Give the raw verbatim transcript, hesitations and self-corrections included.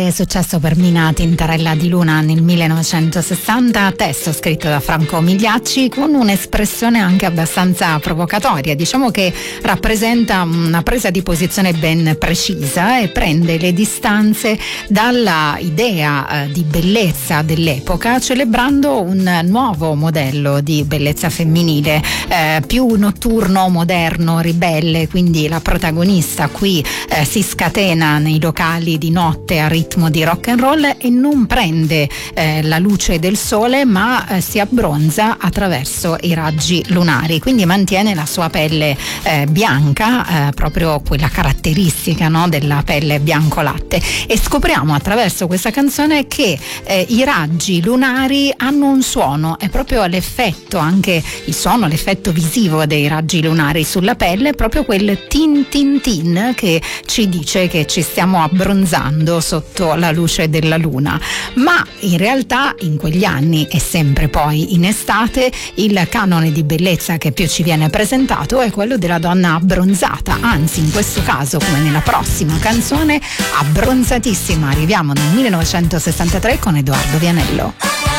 è successo per Mina Tintarella di Luna nel millenovecentosessanta, testo scritto da Franco Migliacci con un'espressione anche abbastanza provocatoria, diciamo che rappresenta una presa di posizione ben precisa e prende le distanze dalla idea eh, di bellezza dell'epoca, celebrando un nuovo modello di bellezza femminile, eh, più notturno, moderno, ribelle, quindi la protagonista qui eh, si scatena nei locali di notte a ritmo di rock and roll e non prende eh, la luce del sole, ma eh, si abbronza attraverso i raggi lunari, quindi mantiene la sua pelle eh, bianca, eh, proprio quella caratteristica, no, della pelle bianco latte, e scopriamo attraverso questa canzone che eh, i raggi lunari hanno un suono, è proprio l'effetto, anche il suono, l'effetto visivo dei raggi lunari sulla pelle, proprio quel tin tin tin che ci dice che ci stiamo abbronzando sotto la luce della luna. Ma in realtà in quegli anni e sempre poi in estate il canone di bellezza che più ci viene presentato è quello della donna abbronzata, anzi in questo caso, come nella prossima canzone, abbronzatissima. Arriviamo nel millenovecentosessantatré con Edoardo Vianello.